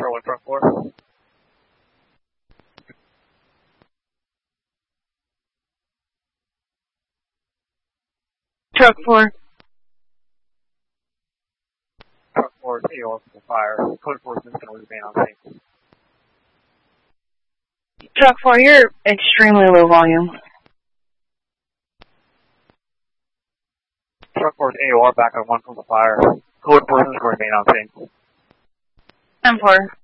1 truck 4. Truck 4. Truck 4 is AOR for fire. Code 4 is going to remain on scene. Truck 4, you're extremely low volume. Truck 4 is AOR back on 1 from the fire. Code 4 is going to remain on scene. 10-4.